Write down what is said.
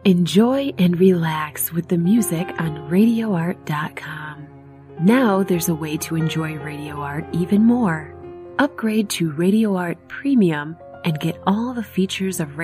Enjoy and relax with the music on RadioArt.com. Now there's a way to enjoy Radio Art even more. Upgrade to Radio Art Premium and get all the features of